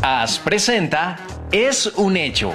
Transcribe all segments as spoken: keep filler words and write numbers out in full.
As presenta Es un Hecho.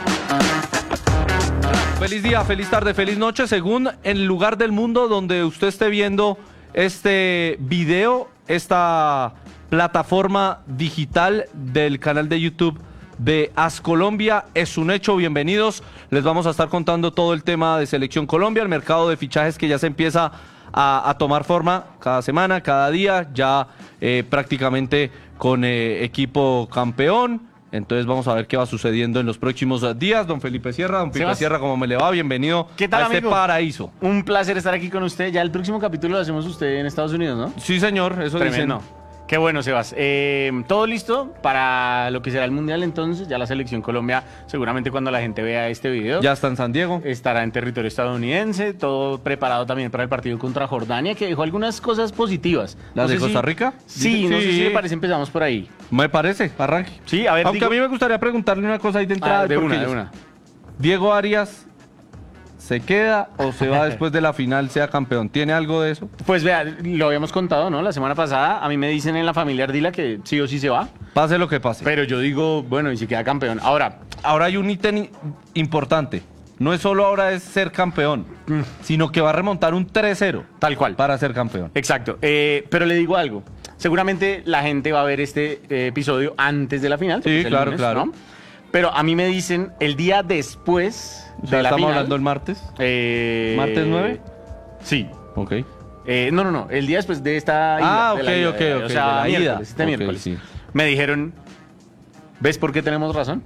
Feliz día, feliz tarde, feliz noche, según el lugar del mundo donde usted esté viendo este video, esta plataforma digital del canal de YouTube de As Colombia. Es un Hecho, bienvenidos. Les vamos a estar contando todo el tema de Selección Colombia, el mercado de fichajes que ya se empieza a, a tomar forma cada semana, cada día, ya eh, prácticamente con eh, equipo campeón. Entonces vamos a ver qué va sucediendo en los próximos días. Don Felipe Sierra, don Pipe Sierra, ¿cómo me le va? Bienvenido ¿Qué tal, a este amigo? paraíso. Un placer estar aquí con usted. Ya el próximo capítulo lo hacemos usted en Estados Unidos, ¿no? Sí, señor, eso Tremendo. dicen. Qué bueno, Sebas. Eh, Todo listo para lo que será el Mundial entonces. Ya la Selección Colombia, seguramente cuando la gente vea este video, Ya está en San Diego. estará en territorio estadounidense. Todo preparado también para el partido contra Jordania, que dejó algunas cosas positivas. ¿Las No de sé Costa si- Rica? Sí, no Sí. sé si le parece, empezamos por ahí. Me parece, arranque. Sí, a ver, Aunque digo- a mí me gustaría preguntarle una cosa ahí de entrada. Ah, de porque una, de yo- una. ¿Diego Arias se queda o se va después de la final, sea campeón? ¿Tiene algo de eso? Pues vea, lo habíamos contado, ¿no? La semana pasada, a mí me dicen en la familia Ardila que sí o sí se va. Pase lo que pase. Pero yo digo, bueno, y si queda campeón. Ahora, Ahora hay un ítem i- importante. No es solo ahora es ser campeón, sino que va a remontar un tres cero tal cual. para ser campeón. Exacto. Eh, pero le digo algo. Seguramente la gente va a ver este eh, episodio antes de la final. porque Sí, es el claro, claro. ¿no? Pero a mí me dicen el día después O sea, de la estamos final. hablando el martes. eh, ¿Martes nueve? Sí. Ok. Eh, no, no, no. El día después de esta ida. Ah, de la ok, ida, ok, de- ok, O sea, de la ida. miércoles, este Ok, miércoles. sí. Me dijeron, ¿ves por qué tenemos razón?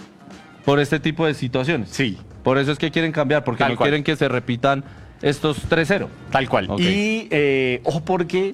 Por este tipo de situaciones. Sí. Por eso es que quieren cambiar, porque Tal no cual. quieren que se repitan estos tres cero. Tal cual. Ok. Y eh, ojo porque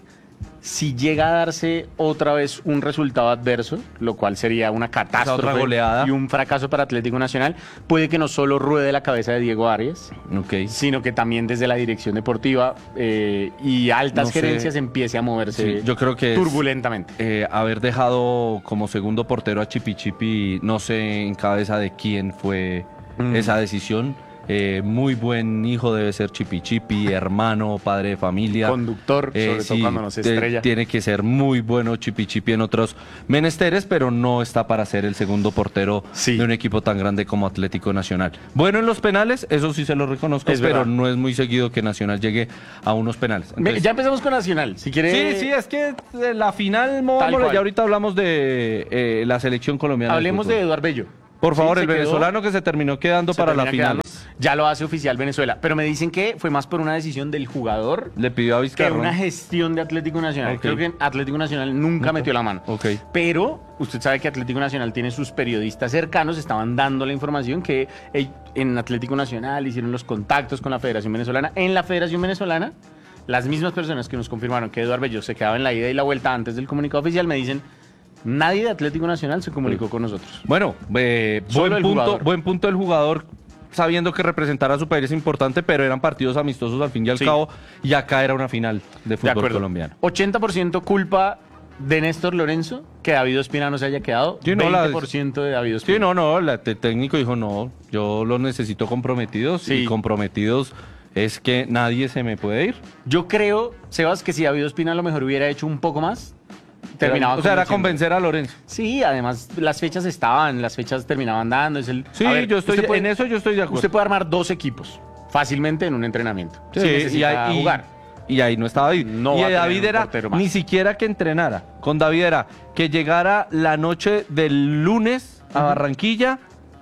si llega a darse otra vez un resultado adverso, lo cual sería una catástrofe otra goleada. y un fracaso para Atlético Nacional, puede que no solo ruede la cabeza de Diego Arias, Ok. sino que también desde la dirección deportiva eh, y altas No sé. gerencias empiece a moverse Sí, yo creo que es- turbulentamente. Eh, haber dejado como segundo portero a Chipi Chipi, no sé en cabeza de quién fue Mm. esa decisión. Eh, muy buen hijo debe ser Chipi Chipi, hermano, padre de familia. Conductor, sobre todo cuando no se te- estrella. Tiene que ser muy bueno Chipi Chipi en otros menesteres, pero no está para ser el segundo portero Sí. de un equipo tan grande como Atlético Nacional. Bueno en los penales, eso sí se lo reconozco, Es pero verdad. no es muy seguido que Nacional llegue a unos penales. Ve, Entonces- ya empezamos con Nacional, si quiere. Sí, sí, es que eh, la final, Tal movámosle, cual. ya ahorita hablamos de eh, la selección colombiana. Hablemos de fútbol. Eduardo Bello. Por favor, Sí, el se quedó- venezolano que se terminó quedando se para la termina final. quedando. Ya lo hace oficial Venezuela, pero me dicen que fue más por una decisión del jugador Le pidió a que Vizcarra. una gestión de Atlético Nacional. Ok. Creo que Atlético Nacional nunca metió la mano. Ok. Pero usted sabe que Atlético Nacional tiene sus periodistas cercanos, estaban dando la información que eh, en Atlético Nacional hicieron los contactos con la Federación Venezolana. En la Federación Venezolana, las mismas personas que nos confirmaron que Eduardo Bello se quedaba en la ida y la vuelta antes del comunicado oficial me dicen, nadie de Atlético Nacional se comunicó con nosotros. Bueno, eh, Solo buen, el punto, jugador. buen punto del jugador, sabiendo que representar a su país es importante, pero eran partidos amistosos al fin y al Sí. cabo, y acá era una final de De fútbol acuerdo. colombiano. ochenta por ciento culpa de Néstor Lorenzo que David Ospina no se haya quedado. Sí, no, la- veinte por ciento de David Ospina. Sí, no, no, la- el técnico dijo, no, yo los necesito comprometidos, Sí. y comprometidos es que nadie se me puede ir. Yo creo, Sebas, que si David Ospina a lo mejor hubiera hecho un poco más, terminaba o sea, era convenciendo. convencer a Lorenzo. Sí, además las fechas estaban, las fechas terminaban dando. Es el, Sí, A ver, yo estoy usted puede- en eso yo estoy de acuerdo. Usted puede armar dos equipos fácilmente en un entrenamiento. Sí, si y, necesita ahí, y- jugar. y ahí no estaba David. No y va a tener David un era portero más. ni siquiera que entrenara. Con David era que llegara la noche del lunes a Barranquilla.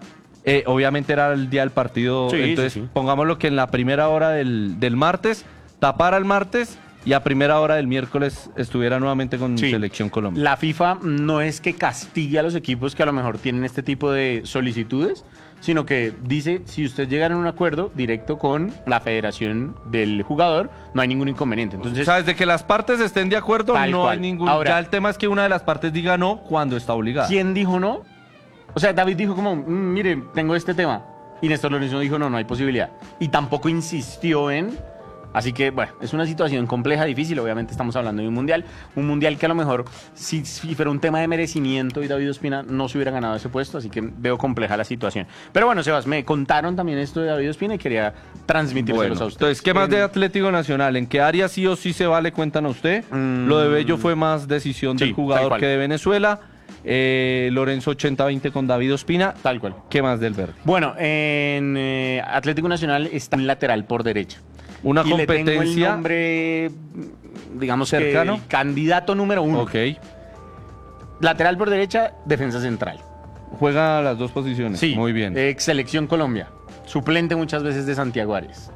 eh, obviamente era el día del partido. Sí, entonces, sí, sí. pongámoslo que en la primera hora del, del martes, tapara el martes y a primera hora del miércoles estuviera nuevamente con Sí. Selección Colombia. La FIFA no es que castigue a los equipos que a lo mejor tienen este tipo de solicitudes, sino que dice, si usted llega a un acuerdo directo con la federación del jugador, no hay ningún inconveniente. Entonces, O sea, desde que las partes estén de acuerdo, Tal no cual. hay ningún. Ahora- ya el tema es que una de las partes diga no cuando está obligada. ¿quién dijo no? O sea, David dijo como, "Mm, mire, tengo este tema. Y Néstor Lorenzo dijo, no, no hay posibilidad. Y tampoco insistió en... Así que, bueno, es una situación compleja, difícil. Obviamente estamos hablando de un mundial. Un mundial que a lo mejor, si, si fuera un tema de merecimiento y David Ospina no se hubiera ganado ese puesto. Así que veo compleja la situación. Pero bueno, Sebas, me contaron también esto de David Ospina y quería transmitírselos Bueno, a ustedes. entonces, ¿qué más En- de Atlético Nacional? ¿En qué área sí o sí se vale? Cuentan a usted. Mm. Lo de Bello fue más decisión Sí, del tal jugador cual. que de Venezuela. eh, Lorenzo ochenta veinte con David Ospina. Tal cual. ¿Qué más del verde? Bueno, en eh, Atlético Nacional está un lateral por derecha. Una y le tengo el competencia nombre, digamos cercano. que el candidato número uno. Ok. Lateral por derecha, defensa central. Juega las dos posiciones. Sí, Muy bien. Ex selección Colombia. Suplente muchas veces de Santiago Arias.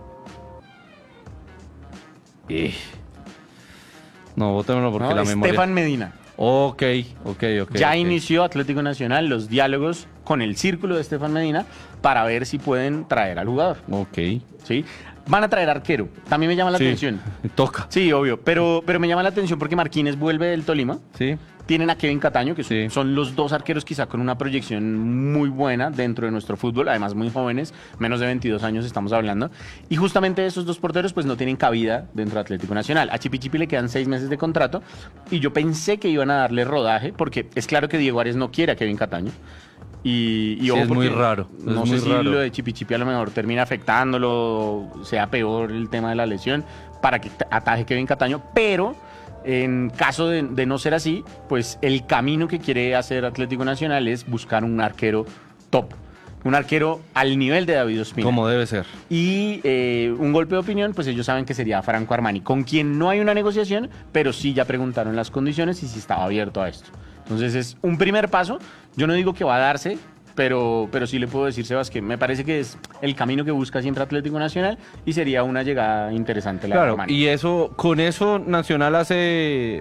Eh. No, votémoslo porque ¿No? la memoria. Estefan Medina. Ok, ok, ok. Ya ok. inició Atlético Nacional los diálogos con el círculo de Estefan Medina para ver si pueden traer al jugador. Ok. ¿Sí? Van a traer arquero. También me llama la Sí, atención. Toca. Sí, obvio. Pero, pero me llama la atención porque Marquínez vuelve del Tolima. Sí. Tienen a Kevin Cataño, que son, Sí. son los dos arqueros quizá con una proyección muy buena dentro de nuestro fútbol, además muy jóvenes, menos de veintidós años estamos hablando. Y justamente esos dos porteros pues no tienen cabida dentro de Atlético Nacional. A Chipichipi le quedan seis meses de contrato y yo pensé que iban a darle rodaje porque es claro que Diego Arias no quiere a Kevin Cataño. Y, y Sí, ojo, es muy porque raro, es No muy sé si raro. lo de Chipichipi a lo mejor termina afectándolo, sea peor el tema de la lesión, para que ataje Kevin Cataño, pero en caso de, de no ser así, pues el camino que quiere hacer Atlético Nacional es buscar un arquero top, un arquero al nivel de David Ospina. Como debe ser. Y eh, un golpe de opinión, pues ellos saben que sería Franco Armani, con quien no hay una negociación, pero sí ya preguntaron las condiciones y si estaba abierto a esto. Entonces es un primer paso. Yo no digo que va a darse, pero, pero sí le puedo decir, Sebas, que me parece que es el camino que busca siempre Atlético Nacional y sería una llegada interesante la de Claro, Armani. y eso, con eso Nacional hace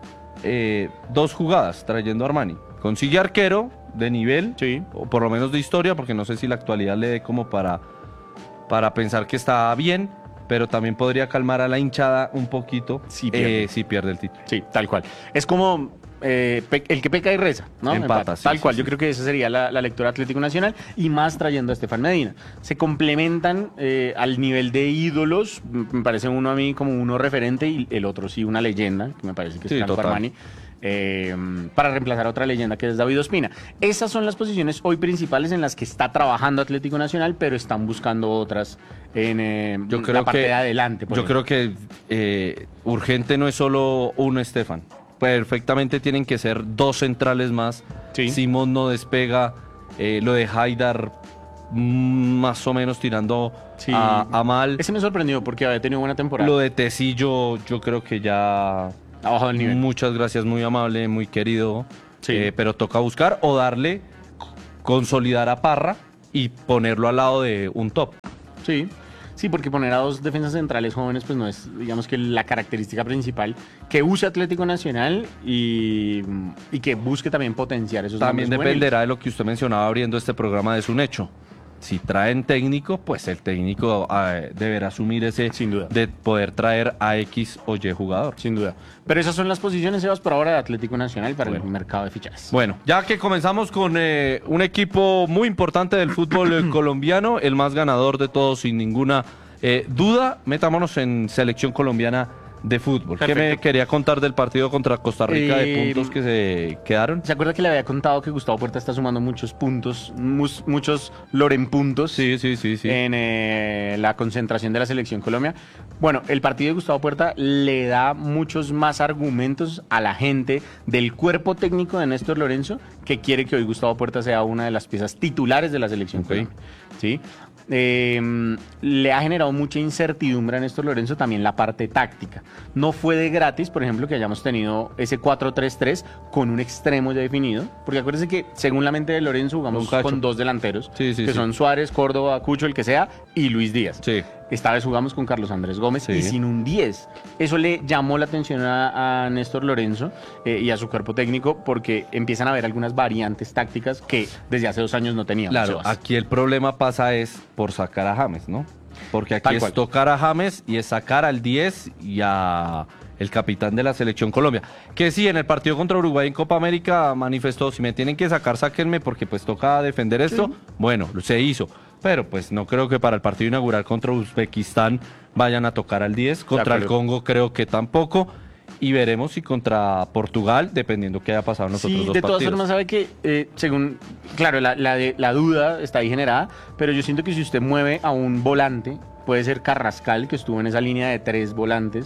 eh, dos jugadas trayendo a Armani. Consigue arquero de nivel, Sí. o por lo menos de historia, porque no sé si la actualidad le dé como para, para pensar que está bien, pero también podría calmar a la hinchada un poquito Si pierde. eh, si pierde el título. Sí, tal cual. Es como eh, pe- el que peca y reza, ¿no? Empata, sí, Tal sí, cual. sí. Yo creo que esa sería la, la lectura Atlético Nacional y más trayendo a Estefan Medina. Se complementan eh, al nivel de ídolos. M- Me parece uno a mí como uno referente y el otro sí una leyenda, que me parece que es Sí, Franco total. Armani. eh, para reemplazar a otra leyenda que es David Ospina. Esas son las posiciones hoy principales en las que está trabajando Atlético Nacional, pero están buscando otras en eh, Yo creo la parte que, de adelante. por Yo ejemplo. creo que eh, urgente no es solo uno Estefan. Perfectamente tienen que ser dos centrales más. Sí. Simón no despega. eh, lo de Haidar mm, más o menos tirando Sí. a, a mal. Ese me sorprendió porque había tenido buena temporada. Lo de Tecillo yo creo que ya... Ha bajado el nivel. Muchas gracias, muy amable, muy querido. Sí. Eh, pero toca buscar o darle, consolidar a Parra y ponerlo al lado de un top. Sí, sí, porque poner a dos defensas centrales jóvenes, pues no es, digamos que la característica principal que use Atlético Nacional y, y que busque también potenciar esos También nombres dependerá de lo que usted mencionaba abriendo este programa, es un hecho. Si traen técnico, pues el técnico eh, deberá asumir ese Sin duda. de poder traer a X o Y jugador. juveniles, sin duda. Pero esas son las posiciones, Sebas, por ahora de Atlético Nacional para Bueno. el mercado de fichajes. Bueno, ya que comenzamos con eh, un equipo muy importante del fútbol eh, colombiano, el más ganador de todos sin ninguna eh, duda, metámonos en selección colombiana de fútbol. ¿Qué me Perfecto. quería contar del partido contra Costa Rica de Eh, puntos que se quedaron? ¿Se acuerda que le había contado que Gustavo Puerta está sumando muchos puntos, mus- muchos Loren puntos? Sí, sí, sí, sí. en eh, la concentración de la selección Colombia. Bueno, el partido de Gustavo Puerta le da muchos más argumentos a la gente del cuerpo técnico de Néstor Lorenzo que quiere que hoy Gustavo Puerta sea una de las piezas titulares de la selección Ok. Colombia. ¿Sí? Eh, le ha generado mucha incertidumbre a Néstor Lorenzo también la parte táctica. No fue de gratis, por ejemplo, que hayamos tenido ese cuatro tres tres con un extremo ya definido, porque acuérdense que según la mente de Lorenzo jugamos Don Cacho. con dos delanteros, Sí, sí, que sí. son Suárez, Córdoba, Cucho, el que sea, y Luis Díaz. Sí. Esta vez jugamos con Carlos Andrés Gómez Sí. y sin un diez. Eso le llamó la atención a, a Néstor Lorenzo eh, y a su cuerpo técnico porque empiezan a haber algunas variantes tácticas que desde hace dos años no teníamos. Claro, Sebas. aquí el problema pasa es por sacar a James, ¿no? Porque aquí Tal es cual. tocar a James y es sacar al diez y a el capitán de la selección Colombia. Que sí, en el partido contra Uruguay en Copa América manifestó, si me tienen que sacar, sáquenme porque pues toca defender esto. Bueno, se hizo. Pero pues no creo que para el partido inaugural contra Uzbekistán vayan a tocar al diez. Contra el acuerdo. Congo creo que tampoco. Y veremos si contra Portugal, dependiendo qué haya pasado en los otros Sí, dos de todas partidos. formas sabe que, eh, según, claro, la, la, de- la duda está ahí generada, pero yo siento que si usted mueve a un volante, puede ser Carrascal, que estuvo en esa línea de tres volantes,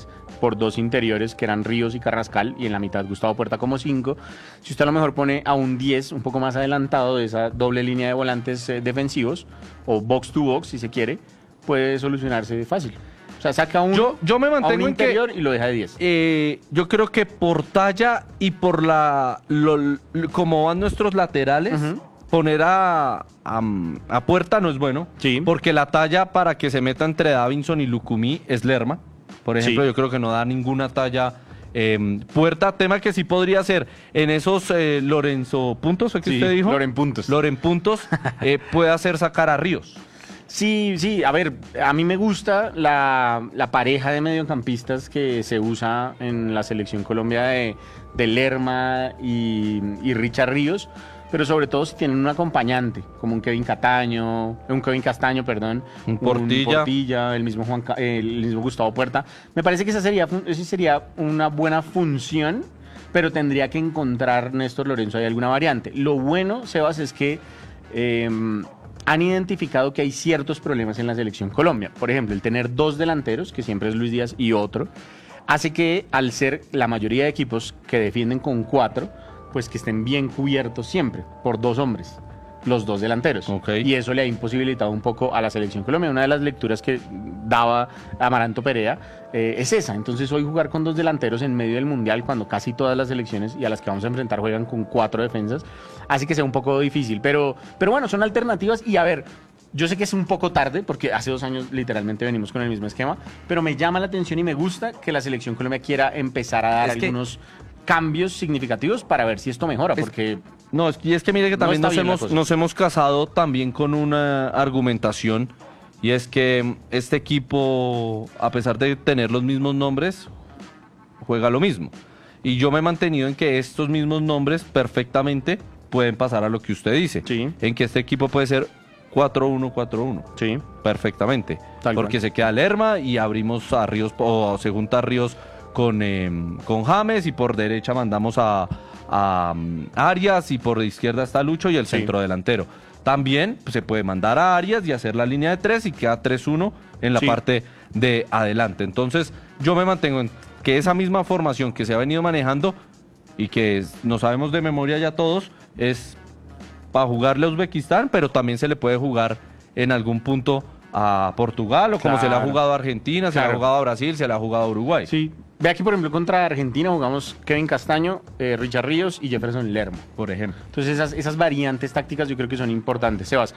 por dos interiores que eran Ríos y Carrascal, y en la mitad Gustavo Puerta como cinco. Si usted a lo mejor pone a un diez un poco más adelantado de esa doble línea de volantes eh, defensivos, o box to box si se quiere, puede solucionarse fácil. O sea, saca un, Yo, yo me a un mantengo en que interior y lo deja de diez. eh, yo creo que por talla y por la lo- lo- como van nuestros laterales, Ujú. poner a, a, a Puerta no es bueno. Sí. Porque la talla para que se meta entre Davinson y Lucumí es Lerma. Por ejemplo, Sí. yo creo que no da ninguna talla. eh, Puerta, tema que sí podría ser en esos eh, Lorenzo puntos, ¿fue que Sí, usted dijo? Loren puntos. Loren puntos, eh, puede hacer sacar a Ríos. Sí, sí, a ver, a mí me gusta la, la pareja de mediocampistas que se usa en la selección Colombia de, de Lerma y, y Richard Ríos, pero sobre todo si tienen un acompañante, como un Kevin Cataño, un Kevin Castaño, perdón, Un Portilla. Portilla, el mismo Juan, Ca- el mismo Gustavo Puerta. Me parece que esa sería, fun- esa sería una buena función, pero tendría que encontrar Néstor Lorenzo ahí alguna variante. Lo bueno, Sebas, es que eh, han identificado que hay ciertos problemas en la selección Colombia. Por ejemplo, el tener dos delanteros, que siempre es Luis Díaz y otro, hace que al ser la mayoría de equipos que defienden con cuatro, pues que estén bien cubiertos siempre por dos hombres, los dos delanteros. Ok. Y eso le ha imposibilitado un poco a la selección Colombia. Una de las lecturas que daba Amaranto Perea eh, es esa. Entonces hoy jugar con dos delanteros en medio del Mundial, cuando casi todas las selecciones y a las que vamos a enfrentar juegan con cuatro defensas, hace que sea un poco difícil. Pero, pero bueno, son alternativas y a ver... Yo sé que es un poco tarde, porque hace dos años literalmente venimos con el mismo esquema, pero me llama la atención y me gusta que la selección Colombia quiera empezar a dar Es que- algunos cambios significativos para ver si esto mejora, Es- porque No, es, y es que mire que No también está nos bien la hemos, cosa. nos hemos casado también con una argumentación, y es que este equipo, a pesar de tener los mismos nombres, juega lo mismo. Y yo me he mantenido en que estos mismos nombres perfectamente pueden pasar a lo que usted dice. Sí. En que este equipo puede ser cuatro uno cuatro uno. sí, Perfectamente. Tal porque cual. se queda Lerma y abrimos a Ríos, o se junta Ríos con, eh, con James, y por derecha mandamos a, a, um, Arias, y por izquierda está Lucho y el Sí. centro delantero. También pues, se puede mandar a Arias y hacer la línea de tres y queda tres uno en la Sí. parte de adelante. Entonces yo me mantengo en que esa misma formación que se ha venido manejando y que es- no sabemos de memoria ya todos, es para jugarle a Uzbekistán, pero también se le puede jugar en algún punto a Portugal, o como se le ha Claro. jugado a Argentina, se le ha Claro. jugado a Brasil, se le ha jugado a Uruguay. sí. Ve aquí, por ejemplo, contra Argentina jugamos Kevin Castaño, eh, Richard Ríos y Jefferson Lerma. Por ejemplo. Entonces esas, esas variantes tácticas yo creo que son importantes. Sebas,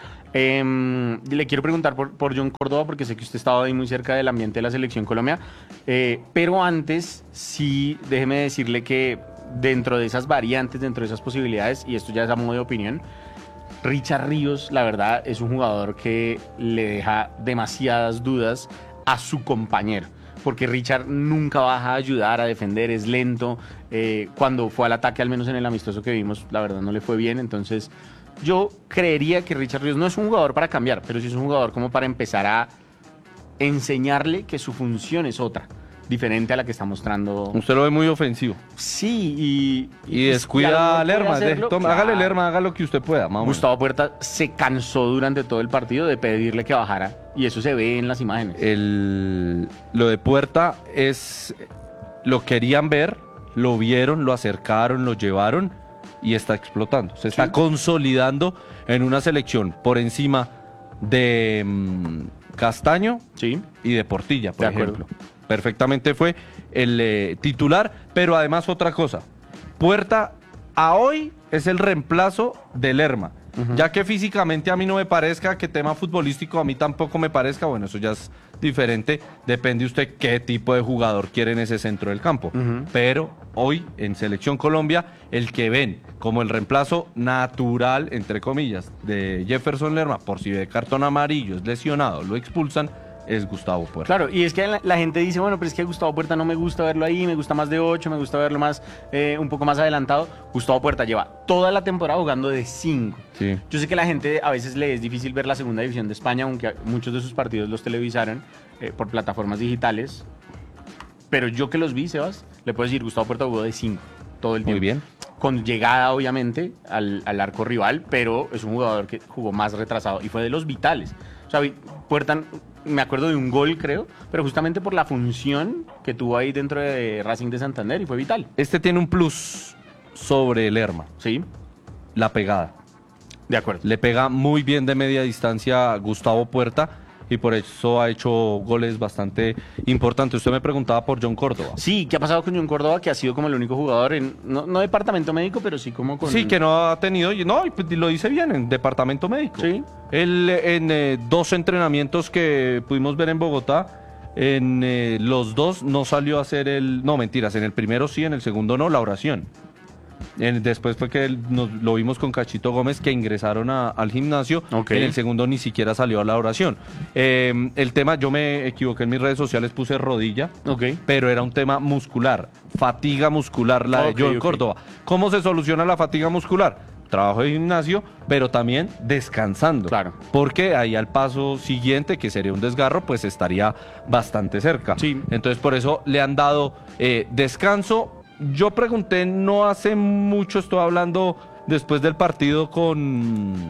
em, le quiero preguntar por, por John Córdoba, porque sé que usted estaba ahí muy cerca del ambiente de la selección Colombia, eh, pero antes sí, déjeme decirle que dentro de esas variantes, dentro de esas posibilidades, y esto ya es a modo de opinión, Richard Ríos, la verdad, es un jugador que le deja demasiadas dudas a su compañero. Porque Richard nunca baja a ayudar, a defender, es lento. Eh, cuando fue al ataque, al menos en el amistoso que vimos, la verdad no le fue bien. Entonces, yo creería que Richard Ríos no es un jugador para cambiar, pero sí es un jugador como para empezar a enseñarle que su función es otra, diferente a la que está mostrando. Usted lo ve muy ofensivo. Sí, y... Y y descuida a a lo mejor puede Lerma. de- hacerlo, toma, claro. Hágale Lerma, haga lo que usted pueda. Más o menos. Gustavo Puerta se cansó durante todo el partido de pedirle que bajara, y eso se ve en las imágenes. El, lo de Puerta es... Lo querían ver, lo vieron, lo acercaron, lo llevaron y está explotando. Se está Sí. consolidando en una selección por encima de mm, Castaño Sí, y de Portilla, por De acuerdo. ejemplo. Perfectamente fue el eh, titular, pero además otra cosa. Puerta a hoy es el reemplazo de Lerma. Ya que físicamente a mí no me parezca, que tema futbolístico a mí tampoco me parezca, bueno, eso ya es diferente. Depende usted qué tipo de jugador quiere en ese centro del campo. Ujú. Pero hoy en Selección Colombia, el que ven como el reemplazo natural, entre comillas, de Jefferson Lerma, por si ve cartón amarillo, es lesionado, lo expulsan, es Gustavo Puerta. claro, y es que la, la gente dice, bueno, pero es que Gustavo Puerta no me gusta verlo ahí, me gusta más de ocho, me gusta verlo más, eh, un poco más adelantado. Gustavo Puerta lleva toda la temporada jugando de cinco. Sí. Yo sé que a la gente a veces le es difícil ver la segunda división de España, aunque muchos de sus partidos los televisaron eh, por plataformas digitales. Pero yo que los vi, Sebas, le puedo decir, Gustavo Puerta jugó de cinco todo el tiempo. Muy bien. con llegada obviamente al, al arco rival, pero es un jugador que jugó más retrasado y fue de los vitales. O sea, Puerta, me acuerdo de un gol creo, pero justamente por la función que tuvo ahí dentro de Racing de Santander y fue vital. Este tiene un plus sobre Lerma, Sí, la pegada. de acuerdo. Le pega muy bien de media distancia a Gustavo Puerta y por eso ha hecho goles bastante importantes. Usted me preguntaba por John Córdoba. Sí, ¿qué ha pasado con John Córdoba? Que ha sido como el único jugador en, no, no departamento médico, pero sí como con... Sí, que no ha tenido, y no, y pues lo dice bien, en departamento médico. Sí. Él en eh, dos entrenamientos que pudimos ver en Bogotá, en eh, los dos no salió a hacer el, no mentiras, en el primero sí, en el segundo no, la oración. En- después fue que él- nos, lo vimos con Cachito Gómez que ingresaron a- al gimnasio. Ok. En el segundo ni siquiera salió a la oración. Eh, el tema, yo me equivoqué en mis redes sociales, puse rodilla. Ok. Pero era un tema muscular, fatiga muscular la Ok, de John ok. Córdoba. ¿Cómo se soluciona la fatiga muscular? Trabajo de gimnasio, pero también descansando. Claro. Porque ahí al paso siguiente, que sería un desgarro, pues estaría bastante cerca. Sí. Entonces por eso le han dado eh, descanso. Yo pregunté no hace mucho, estoy hablando después del partido con,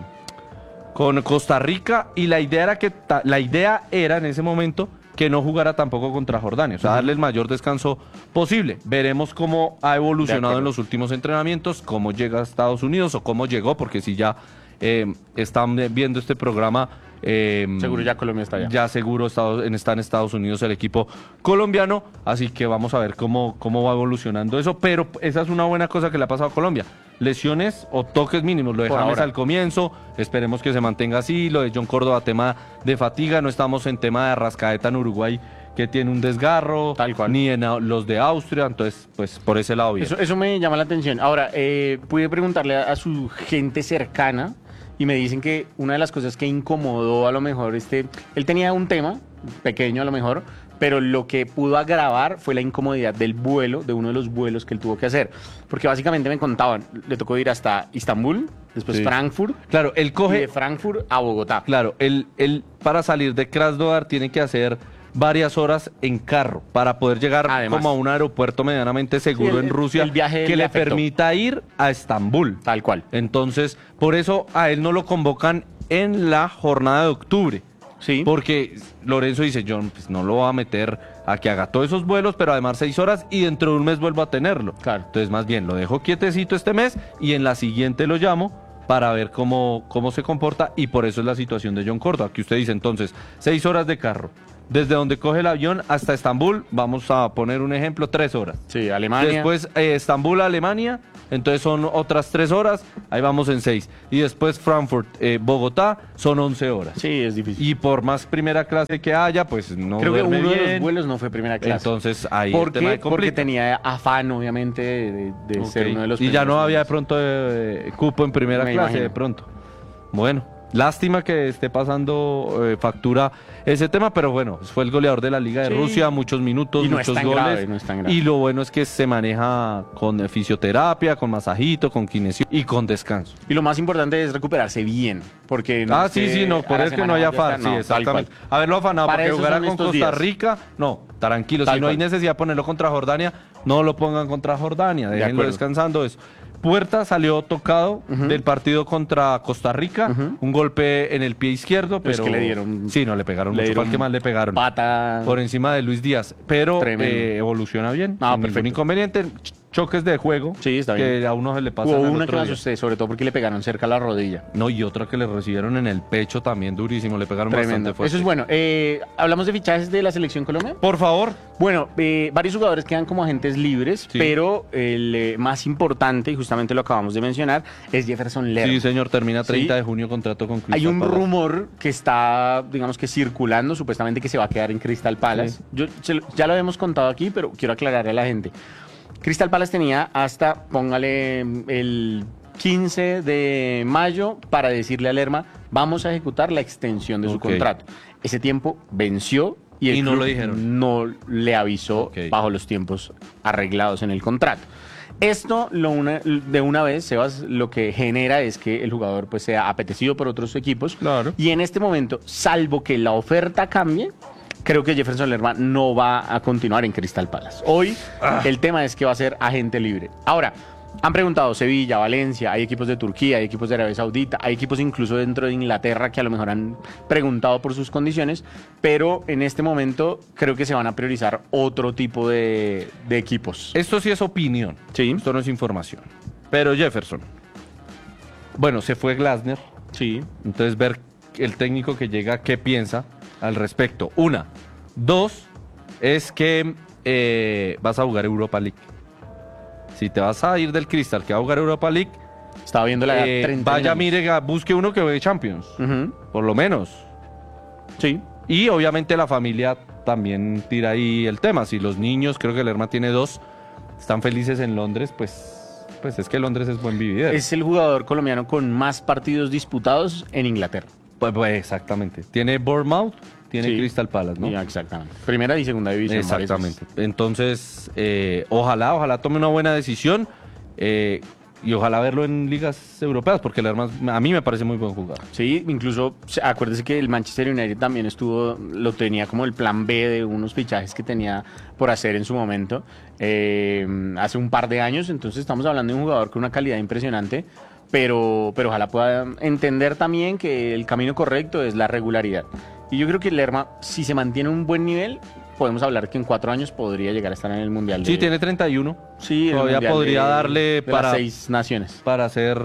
con Costa Rica, y la idea era que ta- la idea era en ese momento que no jugara tampoco contra Jordania, o sea, darle el mayor descanso posible. Veremos cómo ha De evolucionado acuerdo. en los últimos entrenamientos, cómo llega a Estados Unidos o cómo llegó, porque si ya eh, están viendo este programa... eh, Seguro ya Colombia está allá. ya seguro Estados- en- está en Estados Unidos el equipo colombiano, así que vamos a ver cómo, cómo va evolucionando eso, pero esa es una buena cosa que le ha pasado a Colombia. Lesiones o toques mínimos, lo de Por James ahora. al comienzo, esperemos que se mantenga así, lo de John Córdoba, tema de fatiga, no estamos en tema de Arrascaeta en Uruguay, que tiene un desgarro, Tal cual. ni en a- los de Austria, entonces pues por ese lado bien. Eso, eso me llama la atención. Ahora, eh, pude preguntarle a, a su gente cercana y me dicen que una de las cosas que incomodó a lo mejor, este, él tenía un tema pequeño a lo mejor, pero lo que pudo agravar fue la incomodidad del vuelo, de uno de los vuelos que él tuvo que hacer. Porque básicamente me contaban, le tocó ir hasta Istambul, después Sí. Frankfurt, Claro, él y coge... de Frankfurt a Bogotá. Claro, él, él para salir de Krasnodar tiene que hacer varias horas en carro para poder llegar Además. como a un aeropuerto medianamente seguro Sí, el- en Rusia el viaje que le le afectó. permita ir a Estambul. Tal cual. Entonces, por eso a él no lo convocan en la jornada de octubre. Sí. Porque Lorenzo dice, yo pues, no lo voy a meter a que haga todos esos vuelos, pero además seis horas y dentro de un mes vuelvo a tenerlo. Claro. Entonces, más bien, lo dejo quietecito este mes y en la siguiente lo llamo para ver cómo, cómo se comporta, y por eso es la situación de John Córdoba, que usted dice entonces, seis horas de carro. Desde donde coge el avión hasta Estambul, vamos a poner un ejemplo, tres horas. Sí, Alemania. Después eh, Estambul, Alemania, entonces son otras tres horas, ahí vamos en seis. Y después Frankfurt, eh, Bogotá, son once horas. Sí, es difícil. Y por más primera clase que haya, pues no Creo que duerme uno de los bien. vuelos no fue primera clase. Entonces ahí ¿Por el tema qué? de Porque complica. tenía afán, obviamente, de, de Ok. ser uno de los Y ya no primeros había de vuelos. pronto eh, cupo en primera Me clase imagino. de pronto. Bueno, lástima que esté pasando eh, factura ese tema, pero bueno, fue el goleador de la Liga de Sí. Rusia, muchos minutos, Y no es muchos tan goles. grave, no es tan grave. Y lo bueno es que se maneja con eh, fisioterapia, con masajito, con kinesio y con descanso. Y lo más importante es recuperarse bien, porque... no Ah, es sí, que sí, no, a por la eso que semana no haya vaya a afán, estar, sí, no, tal exactamente. cual. Haberlo afanado Para porque eso jugara son con estos Costa días. Rica, no, tranquilo, Tal si no hay cual. necesidad de ponerlo contra Jordania, no lo pongan contra Jordania, déjenlo acuerdo. descansando eso. Puerta salió tocado del partido contra Costa Rica, Ujú. un golpe en el pie izquierdo, Pues pero que le dieron- sí, no le pegaron le mucho, fue al dieron que más le pegaron. Pata... Por encima de Luis Díaz, pero Tremendo. eh, evoluciona bien, Ah, sin perfecto. ningún inconveniente, ch- choques de juego, Sí, está que bien. a uno se le pasa Hubo al una que otro me día. asusté, sobre todo porque le pegaron cerca a la rodilla. No, y otra que le recibieron en el pecho también durísimo, le pegaron Tremendo. bastante fuerte. Eso es bueno. Eh, ¿Hablamos de fichajes de la Selección Colombia? Por favor. Bueno, eh, varios jugadores quedan como agentes libres, Sí. pero el eh, más importante, y justamente lo acabamos de mencionar, es Jefferson Lerma. Sí, señor, termina treinta Sí. de junio contrato con Crystal Hay un Palace. rumor que está, digamos que circulando, supuestamente que se va a quedar en Crystal Palace. Sí. Yo se lo- ya lo hemos contado aquí, pero quiero aclararle a la gente. Crystal Palace tenía hasta, póngale, el quince de mayo para decirle a Lerma, vamos a ejecutar la extensión de su Ok. contrato. Ese tiempo venció y el Y no club lo dijeron. no le avisó Ok. bajo los tiempos arreglados en el contrato. Esto lo una- de una vez, Sebas, lo que genera es que el jugador pues sea apetecido por otros equipos. Claro. Y en este momento, salvo que la oferta cambie, creo que Jefferson Lerma no va a continuar en Crystal Palace. Hoy Ah. el tema es que va a ser agente libre. Ahora, Han preguntado Sevilla, Valencia, hay equipos de Turquía, hay equipos de Arabia Saudita, hay equipos incluso dentro de Inglaterra que a lo mejor han preguntado por sus condiciones, pero en este momento creo que se van a priorizar otro tipo de, de equipos. Esto sí es opinión. Sí. Esto no es información. Pero Jefferson. Bueno, se fue Glasner. Sí. Entonces ver el técnico que llega, qué piensa al respecto. Una. Dos, es que eh, vas a jugar Europa League. Si te vas a ir del Crystal que va a jugar Europa League, Estaba viendo la eh, treinta vaya, años. mire, a- busque uno que juegue Champions. Ujú. Por lo menos. Sí. Y obviamente la familia también tira ahí el tema. Si los niños, creo que Lerma tiene dos, están felices en Londres, pues, pues es que Londres es buen vividero. Es el jugador colombiano con más partidos disputados en Inglaterra. Pues, pues, exactamente. Tiene Bournemouth, tiene Sí. Crystal Palace, ¿no? Ya, exactamente. Primera y segunda división. varias Exactamente. veces. Entonces, eh, ojalá, ojalá tome una buena decisión eh, y ojalá verlo en ligas europeas, porque Lerma a mí me parece muy buen jugador. Sí, incluso se- acuérdese que el Manchester United también estuvo, lo tenía como el plan B de unos fichajes que tenía por hacer en su momento eh, hace un par de años. Entonces estamos hablando de un jugador con una calidad impresionante, pero, pero ojalá pueda entender también que el camino correcto es la regularidad. Y yo creo que Lerma, si se mantiene un buen nivel, podemos hablar que en cuatro años podría llegar a estar en el Mundial. Sí, de- tiene treinta y uno. Sí, en el Todavía Mundial podría de- darle de las para, seis naciones. para hacer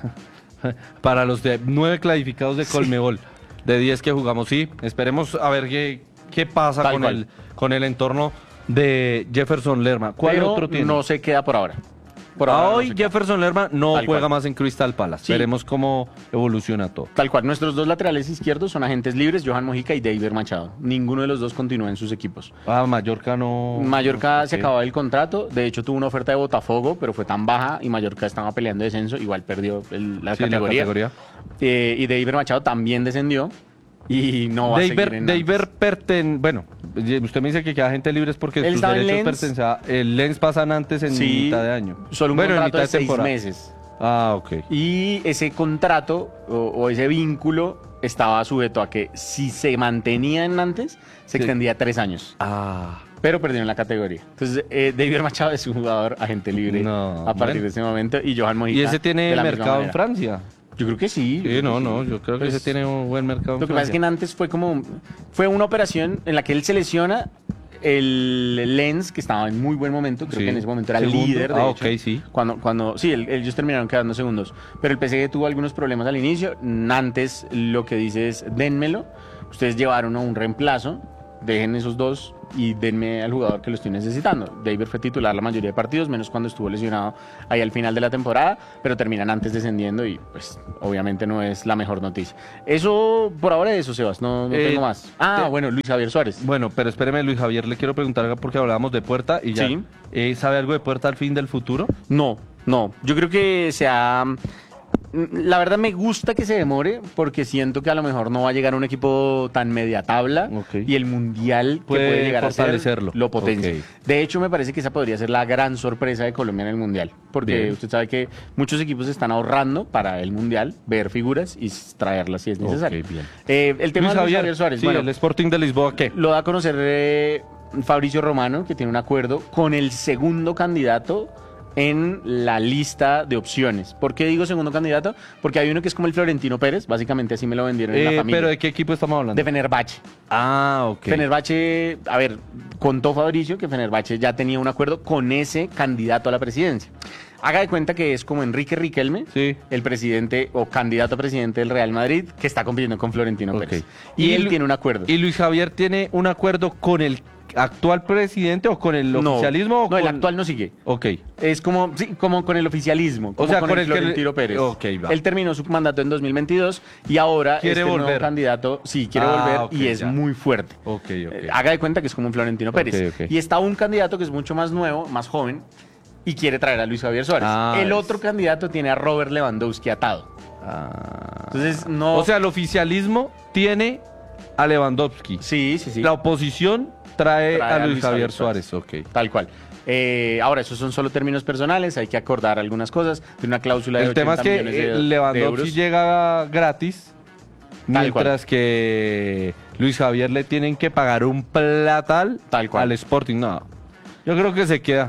para los de nueve clasificados de Colmebol, de diez que jugamos. Sí, esperemos a ver qué, qué pasa Tal con cual. el, con el entorno de Jefferson Lerma. ¿Cuál Pero otro tiene? no se queda por ahora. Por A ahora no hoy se queda. Jefferson Lerma no Tal juega cual. más en Crystal Palace. Sí. Veremos cómo evoluciona todo. Tal cual, nuestros dos laterales izquierdos son agentes libres, Johan Mojica y David Machado. Ninguno de los dos continúa en sus equipos. Ah, Mallorca no. Mallorca se Ok. acababa el contrato, de hecho tuvo una oferta de Botafogo, pero fue tan baja y Mallorca estaba peleando descenso, igual perdió el- la, Sí, la categoría. categoría. Eh, y David Machado también descendió y no va a seguir David, en David Nantes. perten... Bueno, usted me dice que queda gente libre es porque Él sus estaba en derechos Lens. pertenecen a... El Lens pasan antes en Sí, mitad de año. Solo un bueno, en contrato mitad de de seis temporada. meses. Ah, ok. Y ese contrato o, o ese vínculo estaba sujeto a que si se mantenía en Nantes, se Sí. extendía tres años. Ah. Pero perdieron la categoría. Entonces, eh, David Machado es un jugador agente libre No, a partir bueno. de ese momento. Y Johan Mojica. ¿Y ese tiene de la misma mercado en manera. Francia? Yo creo que sí. Sí, no, no, yo creo que Pues, ese tiene un buen mercado en Lo que pasa es que Francia. en antes fue como. Fue una operación en la que él se lesiona. El Lens, que estaba en muy buen momento, creo Sí. que en ese momento era el Segundo. líder. De Ah, hecho, ok, sí. Cuando, cuando, sí, el- ellos terminaron quedando segundos. Pero el P S G tuvo algunos problemas al inicio. Nantes lo que dice es: dénmelo. Ustedes llevaron a un reemplazo. Dejen esos dos y denme al jugador que lo estoy necesitando. David fue titular la mayoría de partidos, menos cuando estuvo lesionado ahí al final de la temporada, pero terminan antes descendiendo y pues obviamente no es la mejor noticia. Eso, por ahora eso, Sebas, no, no Eh, tengo más. Ah, te- bueno, Luis Javier Suárez. Bueno, pero espéreme, Luis Javier, le quiero preguntar algo porque hablábamos de Puerta y ya. Sí. Eh, ¿Sabe algo de Puerta al fin del futuro? No, no, yo creo que se ha... La verdad me gusta que se demore porque siento que a lo mejor no va a llegar un equipo tan media tabla Ok. y el mundial que Puede puede llegar a ser fortalecerlo. lo potencia. Ok. De hecho me parece que esa podría ser la gran sorpresa de Colombia en el mundial porque Bien. usted sabe que muchos equipos están ahorrando para el mundial, ver figuras y traerlas si es necesario. Ok, bien. Eh, el tema Luis de Luis Javier, Javier Suárez, sí, bueno, el Sporting de Lisboa, ¿qué? lo da a conocer eh, Fabricio Romano, que tiene un acuerdo con el segundo candidato en la lista de opciones. ¿Por qué digo segundo candidato? Porque hay uno que es como el Florentino Pérez, básicamente así me lo vendieron en la Eh, familia. ¿Pero de qué equipo estamos hablando? De Fenerbahce. Ah, ok. Fenerbahce, a ver, contó Fabricio que Fenerbahce ya tenía un acuerdo con ese candidato a la presidencia. Haga de cuenta que es como Enrique Riquelme, Sí. el presidente o candidato a presidente del Real Madrid, que está compitiendo con Florentino Ok. Pérez. Y, él Lu- tiene un acuerdo. ¿Y Luis Javier tiene un acuerdo con el actual presidente o con el no, oficialismo? o no, el con- actual no sigue. Ok. Es como, sí, como con el oficialismo, como sea, con, con el, el que le- Florentino Pérez. Ok, va. Él terminó su mandato en dos mil veintidós y ahora Quiere este nuevo volver. candidato, sí, quiere Ah, volver ok, y es ya. muy fuerte. Ok, ok. Eh, haga de cuenta que es como un Florentino Pérez. ok. Y está un candidato que es mucho más nuevo, más joven, y quiere traer a Luis Javier Suárez. Ah, el es- otro candidato tiene a Robert Lewandowski atado. Ah. Entonces, no... O sea, el oficialismo tiene a Lewandowski. sí, sí, sí. La oposición trae, Trae a Luis Javier Suárez. Ok. Tal cual. Eh, ahora, esos son solo términos personales, hay que acordar algunas cosas. Tiene una cláusula de El tema es ochenta que millones de- eh, de Lewandowski euros. llega gratis, Tal cual. mientras que Luis Javier le tienen que pagar un platal Tal cual. al Sporting. No, yo creo que se queda.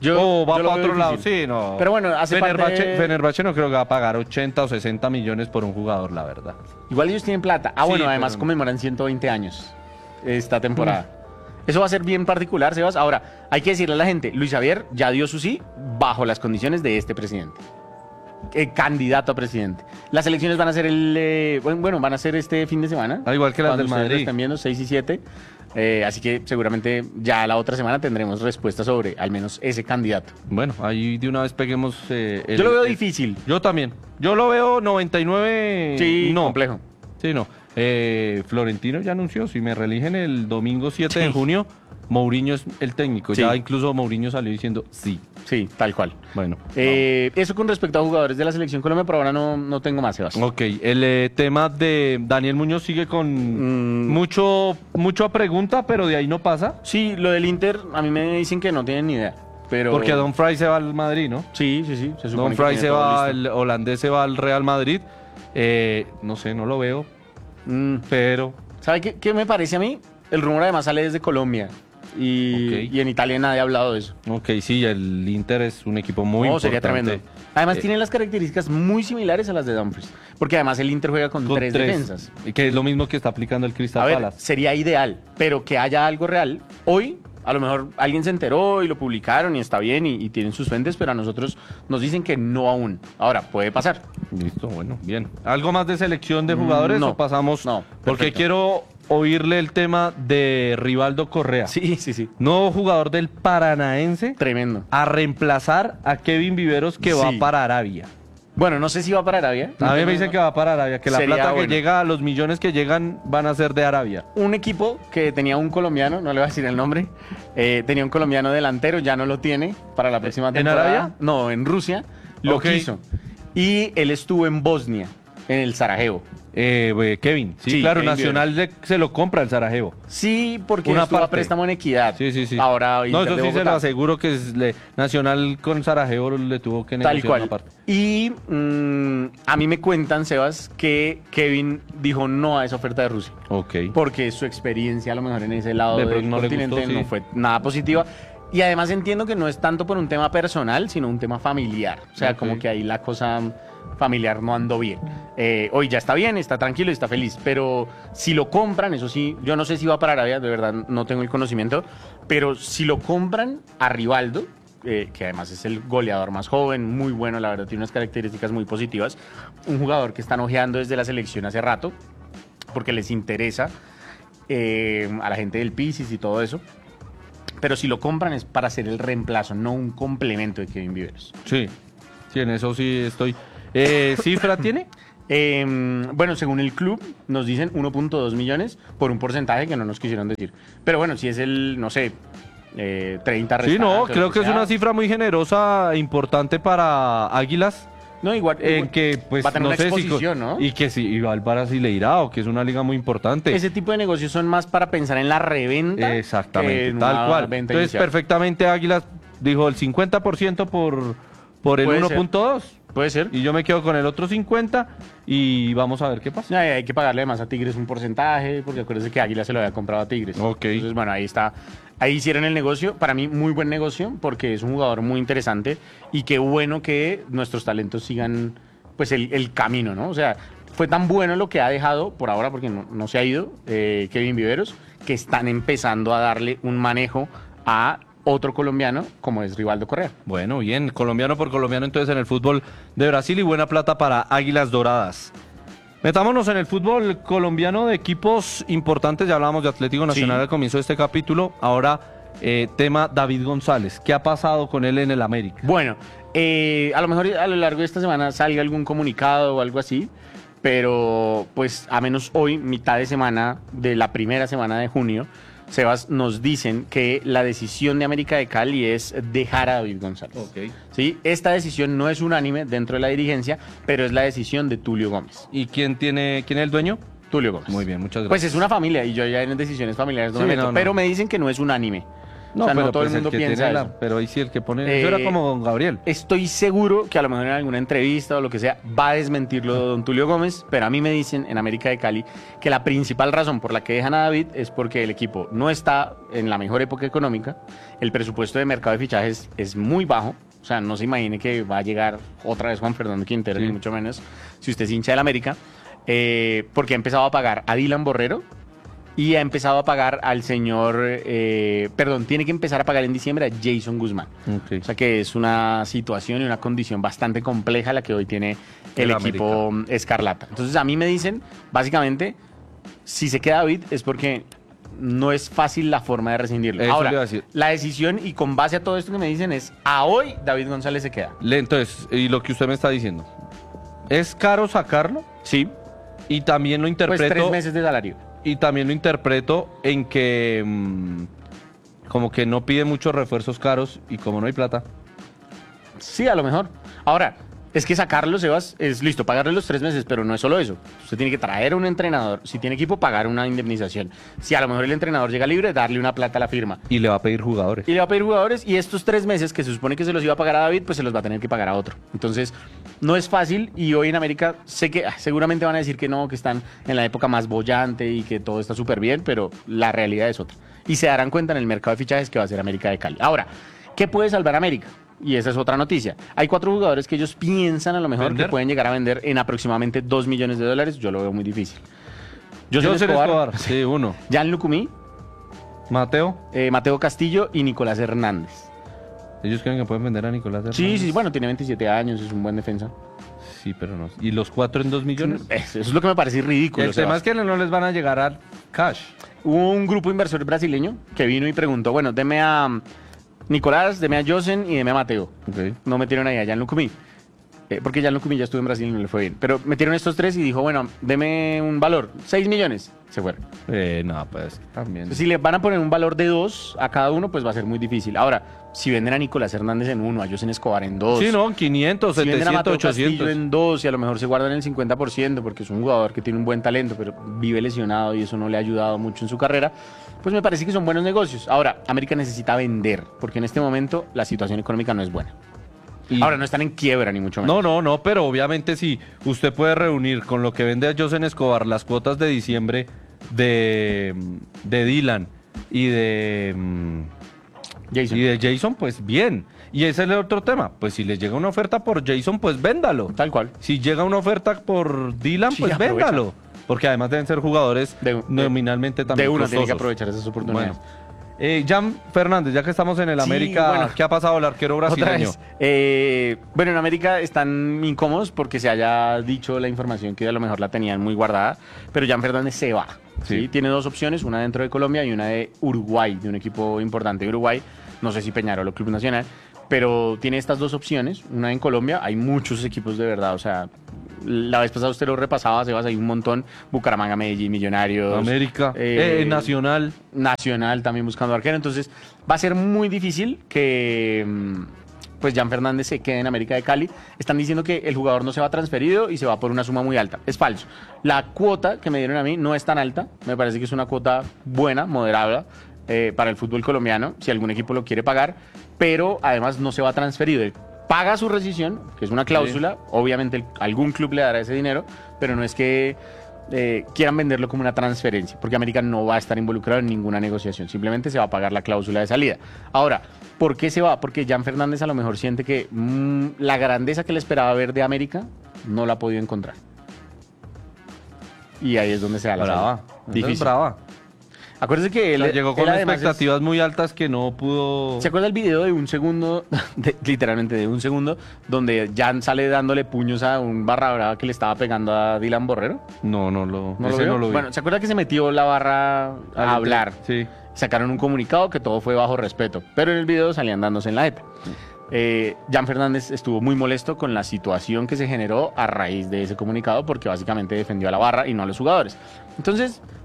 Yo, o va yo lo para veo otro lado, difícil. sí, no. Pero bueno, hace parte Fenerbahce, de- Fenerbahce no creo que va a pagar ochenta o sesenta millones por un jugador, la verdad. Igual ellos tienen plata. Ah, Sí, bueno, además pero- conmemoran ciento veinte años esta temporada. Eso va a ser bien particular, Sebas. Ahora, hay que decirle a la gente, Luis Javier ya dio su sí bajo las condiciones de este presidente. Eh, candidato a presidente. Las elecciones van a ser el eh, bueno, bueno, van a ser este fin de semana. Al igual que las Cuando del ustedes lo Madrid. estén viendo, seis y siete. Eh, así que seguramente ya la otra semana tendremos respuesta sobre al menos ese candidato. Bueno, ahí de una vez peguemos. eh, el- Yo lo veo el- difícil. Yo también. Yo lo veo noventa y nueve. Sí, no. complejo. Sí, no. Eh, Florentino ya anunció, si me reeligen el domingo siete de Sí. junio, Mourinho es el técnico. Sí. Ya incluso Mourinho salió diciendo sí. Sí, tal cual. Bueno. Eh, eso con respecto a jugadores de la selección Colombia, pero ahora no, no tengo más, Sebas. Ok, el eh, tema de Daniel Muñoz sigue con Mm. mucho, mucho a pregunta, pero de ahí no pasa. Sí, lo del Inter, a mí me dicen que no tienen ni idea. Pero... Porque Don Fry se va al Madrid, ¿no? Sí, sí, sí. Se supone Don que Fry tiene se todo va, listo. el holandés se va al Real Madrid. Eh, no sé, no lo veo, Mm, pero ¿Sabe qué, qué me parece a mí? El rumor además sale desde Colombia. Y, Ok. y en Italia nadie ha hablado de eso. ok, sí, el Inter es un equipo muy No, importante. sería tremendo. Además Eh, tiene las características muy similares a las de Dumfries. Porque además el Inter juega con, con tres, defensas. Que es lo mismo que está aplicando el Crystal A ver, Palace. sería ideal, pero que haya algo real. Hoy, a lo mejor alguien se enteró y lo publicaron y está bien y, y tienen sus fuentes, pero a nosotros nos dicen que no aún. Ahora, puede pasar. Listo, bueno, bien. ¿Algo más de selección de jugadores no. o pasamos? No, Porque perfecto. quiero oírle el tema de Rivaldo Correa. Sí, sí, sí. Nuevo jugador del Paranaense Tremendo. a reemplazar a Kevin Viveros que va Sí. para Arabia. Bueno, no sé si va para Arabia. A mí me dicen que va para Arabia, que la Sería plata que bueno. llega, los millones que llegan van a ser de Arabia. Un equipo que tenía un colombiano, no le voy a decir el nombre, eh, tenía un colombiano delantero, ya no lo tiene para la próxima ¿En temporada. Arabia? No, en Rusia. Lo Ok. quiso. Y él estuvo en Bosnia, en el Sarajevo. Eh, eh, Kevin, sí, Sí, claro, Kevin Nacional le- se lo compra el Sarajevo. Sí, porque Una estuvo a parte. préstamo en Equidad. Sí, sí, sí. Ahora no, Inter eso de sí se Bogotá. lo aseguro que es le- Nacional con Sarajevo le tuvo que Tal negociar cual. una parte. Y mm, a mí me cuentan, Sebas, que Kevin dijo no a esa oferta de Rusia. Ok. Porque su experiencia a lo mejor en ese lado De del pronto no le continente gustó, sí. no fue nada positiva. Y además entiendo que no es tanto por un tema personal, sino un tema familiar. O sea, Ok. como que ahí la cosa familiar no andó bien. Eh, hoy ya está bien, está tranquilo y está feliz. Pero si lo compran, eso sí, yo no sé si va para Arabia, de verdad no tengo el conocimiento. Pero si lo compran a Rivaldo, eh, que además es el goleador más joven, muy bueno, la verdad, tiene unas características muy positivas. Un jugador que están ojeando desde la selección hace rato, porque les interesa eh, a la gente del Pisis y todo eso. Pero si lo compran es para hacer el reemplazo, no un complemento de Kevin Viveros. Sí, sí, en eso sí estoy. Eh, ¿Cifra tiene? Eh, bueno, según el club, nos dicen uno punto dos millones por un porcentaje que no nos quisieron decir. Pero bueno, si es el, no sé, eh, treinta Sí, no, restante, creo lo que es sea. una cifra muy generosa e importante para Águilas. No, igual, En igual que, pues, va a tener no una sé si. exposición, ¿no? Y que si iba al Brasileirao, que es una liga muy importante. Ese tipo de negocios son más para pensar en la reventa. que Exactamente, en tal una cual. venta Entonces, inicial. perfectamente Águilas dijo el cincuenta por ciento por, por el Puede uno ser. punto dos. Puede ser. Y yo me quedo con el otro cincuenta y vamos a ver qué pasa. Hay, hay que pagarle más a Tigres un porcentaje, porque acuérdense que Águila se lo había comprado a Tigres. Ok. Entonces, bueno, ahí está. Ahí hicieron el negocio. Para mí, muy buen negocio, porque es un jugador muy interesante. Y qué bueno que nuestros talentos sigan pues el, el camino, ¿no? O sea, fue tan bueno lo que ha dejado por ahora, porque no, no se ha ido, eh, Kevin Viveros, que están empezando a darle un manejo a otro colombiano como es Rivaldo Correa. Bueno, bien, colombiano por colombiano entonces en el fútbol de Brasil y buena plata para Águilas Doradas. Metámonos en el fútbol colombiano de equipos importantes, ya hablábamos de Atlético Nacional Sí. al comienzo de este capítulo, ahora eh, tema David González, ¿qué ha pasado con él en el América? Bueno, eh, a lo mejor a lo largo de esta semana salga algún comunicado o algo así, pero pues a menos hoy, mitad de semana de la primera semana de junio, Sebas, nos dicen que la decisión de América de Cali es dejar a David González. ¿Sí? Esta decisión no es unánime dentro de la dirigencia, pero es la decisión de Tulio Gómez. ¿Y quién tiene, quién es el dueño? Tulio Gómez. Muy bien, muchas gracias. Pues es una familia y yo ya en decisiones familiares no Sí, me meto, no, no. pero me dicen que no es unánime. No, o sea, pero no todo pues el mundo que piensa tiene la- eso. pero ahí sí el que pone... Eh, eso era como don Gabriel. Estoy seguro que a lo mejor en alguna entrevista o lo que sea va a desmentirlo don Tulio Gómez, pero a mí me dicen en América de Cali que la principal razón por la que dejan a David es porque el equipo no está en la mejor época económica, el presupuesto de mercado de fichajes es muy bajo, o sea, no se imagine que va a llegar otra vez Juan Fernando Quintero, Sí. ni mucho menos, si usted es hincha del América, eh, porque ha empezado a pagar a Dylan Borrero, y ha empezado a pagar al señor, eh, perdón, tiene que empezar a pagar en diciembre a Jason Guzmán. Ok. O sea que es una situación y una condición bastante compleja la que hoy tiene el, El equipo Escarlata. Entonces a mí me dicen, básicamente, si se queda David es porque no es fácil la forma de rescindirlo. Eso Ahora, le iba a decir. la decisión y con base a todo esto que me dicen es, a hoy David González se queda. Le- Entonces, y lo que usted me está diciendo, ¿es caro sacarlo? Sí, Y también lo pues interpreto... tres meses de salario. Y también lo interpreto en que mm, como que no pide muchos refuerzos caros y como no hay plata. Sí, a lo mejor. Ahora, es que sacarlo, Sebas, es listo, pagarle los tres meses, pero no es solo eso. Usted tiene que traer a un entrenador. Si tiene equipo, pagar una indemnización. Si a lo mejor el entrenador llega libre, darle una plata a la firma. Y le va a pedir jugadores. Y le va a pedir jugadores y estos tres meses que se supone que se los iba a pagar a David, pues se los va a tener que pagar a otro. Entonces, no es fácil y hoy en América sé que ah, seguramente van a decir que no, que están en la época más bollante y que todo está súper bien, pero la realidad es otra. Y se darán cuenta en el mercado de fichajes que va a ser América de Cali. Ahora, ¿qué puede salvar a América? Y esa es otra noticia. Hay cuatro jugadores que ellos piensan a lo mejor ¿Vender? que pueden llegar a vender en aproximadamente dos millones de dólares. Yo lo veo muy difícil. José José Escobar, Escobar, sí, uno. Jan Lucumí, Mateo, eh, Mateo Castillo y Nicolás Hernández. ellos creen que pueden vender a Nicolás Sí, Hernández. sí, bueno, tiene veintisiete años, es un buen defensa. Sí, pero no. ¿Y los cuatro en dos millones? Eso es lo que me parece ridículo. El tema Sebas. es que no les van a llegar al cash. Hubo un grupo inversor brasileño que vino y preguntó, bueno, deme a um, Nicolás, deme a Josen y deme a Mateo. Ok. No metieron ahí a Jan Lucumí. Eh, porque Jan Lucumí ya estuvo en Brasil y no le fue bien. Pero metieron estos tres y dijo, bueno, deme un valor, seis millones. Se fueron. Eh, no, pues también. Entonces, si le van a poner un valor de dos a cada uno, pues va a ser muy difícil. Ahora, si venden a Nicolás Hernández en uno, a Josen Escobar en dos. Sí, no, quinientos, Si venden a setecientos, Mateo Castillo ochocientos. en dos y a lo mejor se guardan el cincuenta por ciento porque es un jugador que tiene un buen talento, pero vive lesionado y eso no le ha ayudado mucho en su carrera, pues me parece que son buenos negocios. Ahora, América necesita vender porque en este momento la situación económica no es buena. Y- Ahora, no están en quiebra ni mucho menos. No, no, no, pero obviamente si usted puede reunir con lo que vende a Josen Escobar las cuotas de diciembre de, de Dylan y de, mm, Jason. y de Jason, pues bien. Y ese es el otro tema. Pues si le llega una oferta por Jason, pues véndalo. Tal cual. Si llega una oferta por Dylan, Sí, pues aprovecha. véndalo. Porque además deben ser jugadores De- de- nominalmente también De uno tiene que costosos. aprovechar esas oportunidades. Bueno. Eh, Jan Fernández, ya que estamos en el Sí, América, bueno. ¿qué ha pasado el arquero Otra brasileño? vez. Eh, bueno, en América están incómodos porque se haya dicho la información que a lo mejor la tenían muy guardada, pero Jan Fernández se va. ¿sí? Sí. Tiene dos opciones, una dentro de Colombia y una de Uruguay, de un equipo importante de Uruguay, no sé si Peñarol o Club Nacional, pero tiene estas dos opciones, una en Colombia, hay muchos equipos de verdad, o sea, la vez pasada usted lo repasaba, Sebas, hay un montón, Bucaramanga, Medellín, Millonarios, América, eh, eh, Nacional. Nacional también buscando arquero. Entonces va a ser muy difícil que mm, pues Jan Fernández se quede en América de Cali. Están diciendo que el jugador no se va transferido y se va por una suma muy alta. Es falso. La cuota que me dieron a mí no es tan alta. Me parece que es una cuota buena, moderada eh, para el fútbol colombiano, si algún equipo lo quiere pagar. Pero además no se va transferido. Él paga su rescisión, que es una cláusula. Obviamente el- algún club le dará ese dinero, pero no es que eh, quieran venderlo como una transferencia, porque América no va a estar involucrado en ninguna negociación, simplemente se va a pagar la cláusula de salida. Ahora, ¿por qué se va? Porque Jan Fernández a lo mejor siente que mm, la grandeza que le esperaba ver de América no la ha podido encontrar. Y ahí es donde se da la Brava. salida. Esa es Difícil. brava. Acuérdese que O él, sea, llegó con él además es- expectativas muy altas que no pudo. ¿Se acuerda el video de un segundo, de- literalmente de un segundo, donde Jan sale dándole puños a un barra brava que le estaba pegando a Dylan Borrero? No, no lo, ¿No lo ese vio? no lo vi. Bueno, ¿se acuerda que se metió la barra a Ah, hablar? Sí. Sacaron un comunicado que todo fue bajo respeto, pero en el video salían dándose en la jeta. Eh, Jan Fernández estuvo muy molesto con la situación que se generó a raíz de ese comunicado porque básicamente defendió a la barra y no a los jugadores. Entonces,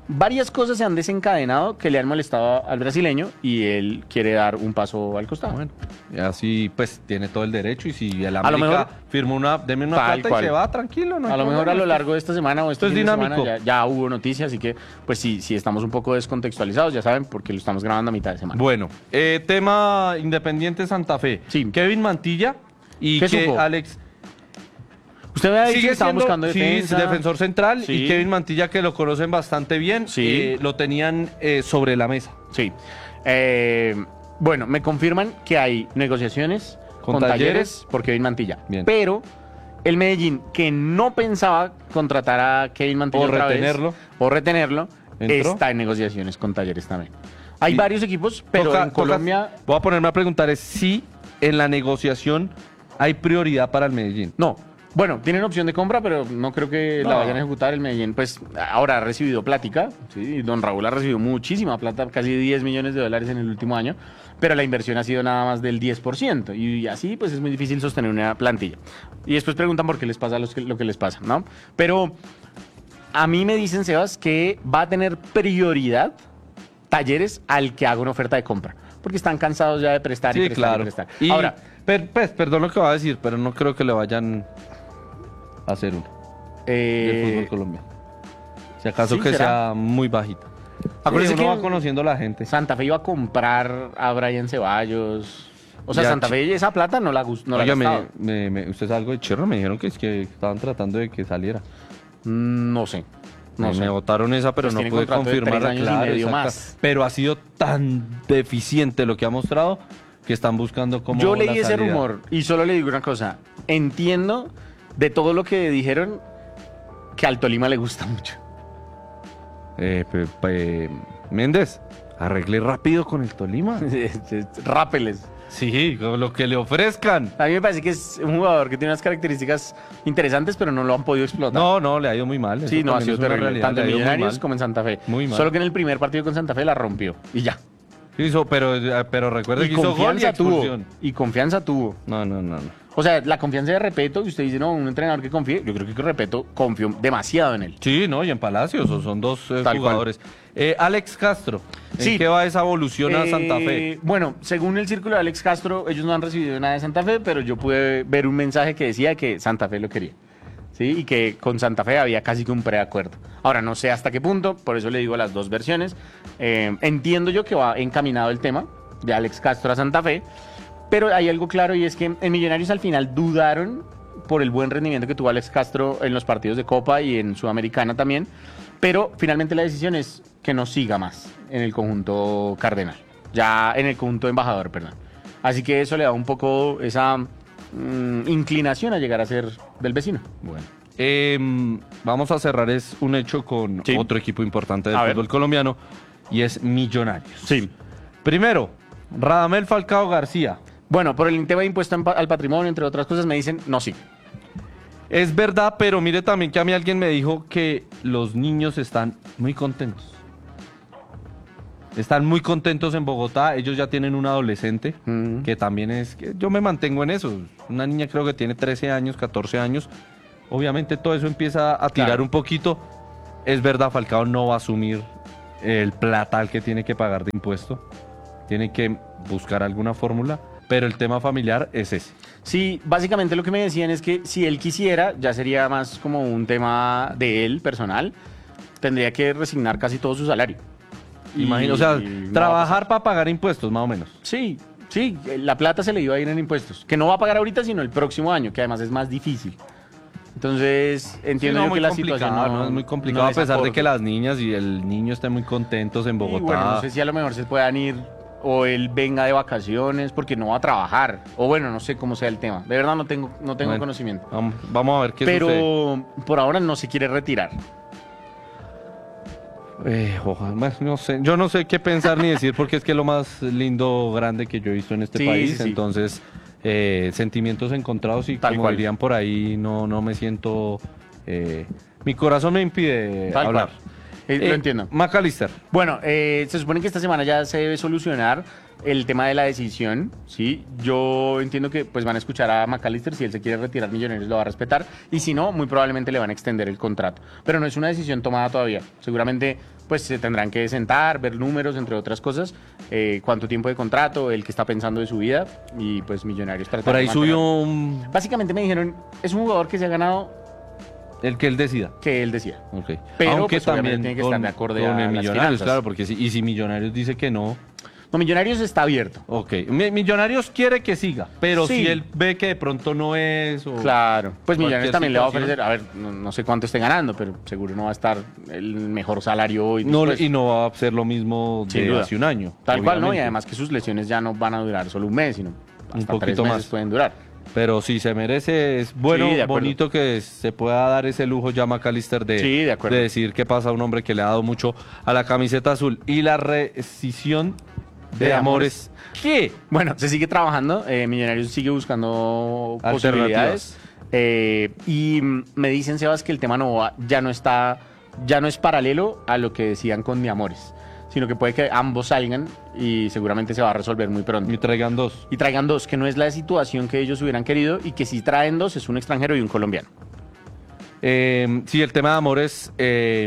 varias cosas se han desencadenado que le han molestado al brasileño y él quiere dar un paso al costado. Bueno, y así pues tiene todo el derecho y si el lo América mejor- firma una, deme una Tal plata cual. y se va tranquilo, no hay A lo mejor a problema. lo largo de esta semana o este Esto es fin de semana dinámico. ya, ya hubo noticias, así que pues sí, sí estamos un poco descontextualizados, ya saben, porque lo estamos grabando a mitad de semana. Bueno, eh, tema Independiente Santa Fe. Sí. Kevin Mantilla y ¿Qué que supo? Alex Usted me ha dicho que sigue estaba siendo buscando sí, defensa. defensor central Sí. y Kevin Mantilla, que lo conocen bastante bien, Sí. eh, lo tenían eh, sobre la mesa. Sí. Eh, bueno, me confirman que hay negociaciones ¿Con con, talleres? Talleres? por Kevin Mantilla. Bien. Pero el Medellín, que no pensaba contratar a Kevin Mantilla O otra vez, retenerlo. o retenerlo, ¿Entró? está en negociaciones con talleres también. Hay Y varios equipos, pero Toca- en toca- Colombia voy a ponerme a preguntar es si en la negociación hay prioridad para el Medellín. no. Bueno, tienen opción de compra, pero no creo que la No. vayan a ejecutar. El Medellín, pues, ahora ha recibido plática. Sí, don Raúl ha recibido muchísima plata, casi diez millones de dólares en el último año, pero la inversión ha sido nada más del diez por ciento. Y así, pues, es muy difícil sostener una plantilla. Y después preguntan por qué les pasa los que- lo que les pasa, ¿no? Pero a mí me dicen, Sebas, que va a tener prioridad Talleres al que haga una oferta de compra. Porque están cansados ya de prestar y Sí, prestar claro. y prestar. Y, Ahora, per- pues, perdón lo que va a decir, pero no creo que le vayan a hacer uno del eh, fútbol colombiano. Si acaso sí, que ¿será? sea muy bajita. Acuérdese uno que- va conociendo a la gente. Santa Fe iba a comprar a Brian Ceballos. O sea, Ya, Santa chi- Fe esa plata no la gustó. No la Oiga, me, gastaba. me- me- usted es algo de Cherro, me dijeron que es que estaban tratando de que saliera. Mm, No sé. No me, sé. me votaron esa, pero Pues no tiene pude contrato de tres confirmarla. años y Claro, medio exacta. más. Pero ha sido tan deficiente lo que ha mostrado que están buscando cómo Yo la leí ese salida. rumor y solo le digo una cosa. Entiendo de todo lo que dijeron que al Tolima le gusta mucho. Eh, pe- pe- Méndez, arregle rápido con el Tolima. Rápeles. Sí, con lo que le ofrezcan. A mí me parece que es un jugador que tiene unas características interesantes, pero no lo han podido explotar. No, no, le ha ido muy mal. Sí, eso no, ha también sido es una terrible. realidad, Tanto le en ha ido muy Millonarios mal. como en Santa Fe. Muy mal. Solo que en el primer partido con Santa Fe la rompió. Y ya. Hizo, pero, eh, pero recuerde Y que hizo gol y confianza tuvo. expulsión. Y confianza tuvo. No, no, no, no. O sea, la confianza de Repeto, que usted dice, no, un entrenador que confíe, yo creo que Repeto confió demasiado en él. Sí, no, y en Palacios, o son dos eh, Tal cual. jugadores. Eh, Alex Castro, ¿en Sí. qué va esa evolución a Eh, Santa Fe? Bueno, según el círculo de Alex Castro, ellos no han recibido nada de Santa Fe, pero yo pude ver un mensaje que decía que Santa Fe lo quería. ¿Sí? Y que con Santa Fe había casi que un preacuerdo. Ahora, no sé hasta qué punto, por eso le digo las dos versiones. Eh, entiendo yo que va encaminado el tema de Alex Castro a Santa Fe, pero hay algo claro y es que en Millonarios al final dudaron por el buen rendimiento que tuvo Alex Castro en los partidos de Copa y en Sudamericana también, pero finalmente la decisión es que no siga más en el conjunto cardenal, ya en el conjunto embajador, perdón. Así que eso le da un poco esa mm, inclinación a llegar a ser del vecino. Bueno. Em, vamos a cerrar es un hecho con Sí. otro equipo importante del A ver. fútbol colombiano y es Millonarios. Sí. Primero, Radamel Falcao García. Bueno, por el tema de impuesto en pa- al patrimonio, entre otras cosas, me dicen, no, sí. Es verdad, pero mire también que a mí alguien me dijo que los niños están muy contentos. Están muy contentos en Bogotá. Ellos ya tienen un adolescente Mm. que también es... que yo me mantengo en eso. Una niña creo que tiene trece años, catorce años. Obviamente todo eso empieza a tirar Claro. un poquito. Es verdad, Falcao no va a asumir el platal que tiene que pagar de impuesto. Tiene que buscar alguna fórmula. Pero el tema familiar es ese. Sí, básicamente lo que me decían es que si él quisiera, ya sería más como un tema de él, personal, tendría que resignar casi todo su salario. Y- Imagino, o sea, y no va a trabajar para pagar impuestos, más o menos. Sí, sí, la plata se le iba a ir en impuestos, que no va a pagar ahorita, sino el próximo año, que además es más difícil. Entonces, entiendo Sí, no, yo muy que la complicado, situación no, ¿no? Es muy complicado no a les pesar de aporta. que las niñas y el niño estén muy contentos en Y Bogotá. bueno, no sé si a lo mejor se puedan ir o él venga de vacaciones porque no va a trabajar. O bueno, no sé cómo sea el tema. De verdad no tengo, no tengo Bueno, conocimiento. Vamos, vamos a ver qué Pero sucede. por ahora no se quiere retirar. Eh, ojalá, más, no sé, yo no sé qué pensar ni decir porque es que es lo más lindo, grande que yo he visto en este Sí, país. sí, sí. Entonces, eh, sentimientos encontrados y Tal como cual. dirían por ahí, no, no me siento... eh, mi corazón me impide Tal hablar. cual. Eh, lo entiendo. McAllister. Bueno, eh, se supone que esta semana ya se debe solucionar el tema de la decisión, ¿sí? Yo entiendo que pues van a escuchar a McAllister, si él se quiere retirar Millonarios lo va a respetar, y si no, muy probablemente le van a extender el contrato. Pero no es una decisión tomada todavía. Seguramente pues se tendrán que sentar, ver números, entre otras cosas, eh, cuánto tiempo de contrato, el que está pensando de su vida, y pues Millonarios tratar Por de ahí mantenerlo. subió un- Básicamente me dijeron, es un jugador que se ha ganado el que él decida. que él decía. Ok. Pero, Aunque pues, obviamente también tiene que estar de acorde con a el las Millonarios, finanzas. claro, porque si, y si Millonarios dice que no, No, Millonarios está abierto. ok. Mi- Millonarios quiere que siga, pero Sí. si él ve que de pronto no es o Claro, pues Millonarios cualquier también le va a situación. ofrecer, a ver, no, no sé cuánto esté ganando, pero seguro no va a estar el mejor salario hoy. no, después. y no va a ser lo mismo Sin de duda. hace un año. Tal cual, ¿no? Y obviamente. además que sus lesiones ya no van a durar solo un mes, sino hasta Un tres poquito meses más. pueden durar. Pero si se merece, es bueno, Sí, de acuerdo. bonito que se pueda dar ese lujo ya McAllister de, Sí, de acuerdo. de decir que pasa a un hombre que le ha dado mucho a la camiseta azul. Y la rescisión de, De Amores. ¿Qué? Bueno, se sigue trabajando, eh, Millonarios sigue buscando Alternativas. posibilidades. eh, y mm, me dicen, Sebas, que el tema no va- ya no está, ya no es paralelo a lo que decían con Mi Amores, sino que puede que ambos salgan y seguramente se va a resolver muy pronto. Y traigan dos. Y traigan dos, que no es la situación que ellos hubieran querido, y que si traen dos es un extranjero y un colombiano. Eh, sí, el tema de Amores, eh,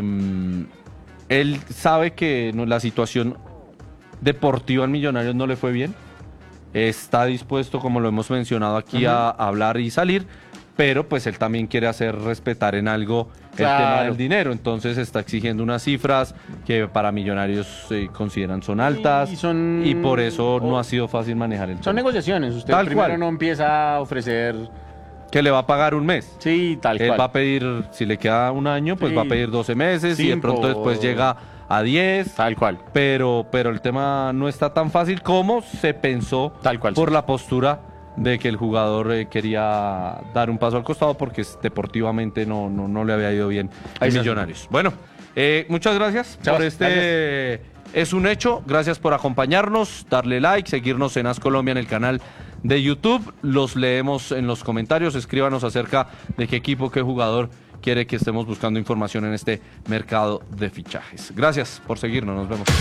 él sabe que no- la situación deportiva en Millonarios no le fue bien. Está dispuesto, como lo hemos mencionado aquí, a hablar y salir, pero pues él también quiere hacer respetar en algo el tema Claro. del dinero. Entonces está exigiendo unas cifras que para Millonarios se consideran son altas Y son- y por eso no o- ha sido fácil manejar el Son tema. negociaciones, usted Tal primero cual. no empieza a ofrecer... Que le va a pagar un mes. Sí, tal Él cual. va a pedir, si le queda un año, pues Sí. va a pedir doce meses y de Cinco. pronto después llega a diez. Tal cual. Pero, pero el tema no está tan fácil como se pensó Tal cual, por sí. la postura de que el jugador eh, quería dar un paso al costado porque es- deportivamente no, no, no le había ido bien Ahí a está. Millonarios. Bueno, eh, muchas gracias Chavos, por este... Es un hecho, gracias por acompañarnos, darle like, seguirnos en As Colombia en el canal de YouTube. Los leemos en los comentarios, escríbanos acerca de qué equipo, qué jugador quiere que estemos buscando información en este mercado de fichajes. Gracias por seguirnos, nos vemos.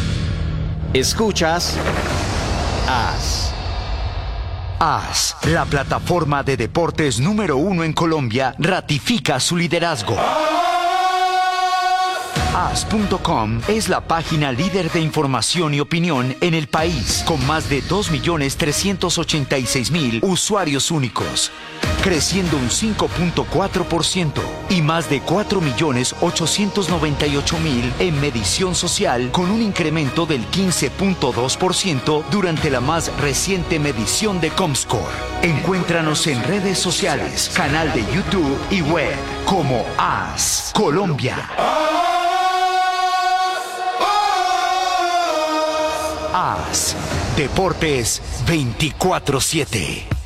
Escuchas As. As, la plataforma de deportes número uno en Colombia, ratifica su liderazgo. As punto com es la página líder de información y opinión en el país, con más de dos millones trescientos ochenta y seis mil usuarios únicos, creciendo un cinco punto cuatro por ciento, y más de cuatro millones ochocientos noventa y ocho mil en medición social, con un incremento del quince punto dos por ciento durante la más reciente medición de Comscore. Encuéntranos en redes sociales, canal de YouTube y web como As Colombia. As, Deportes veinticuatro siete.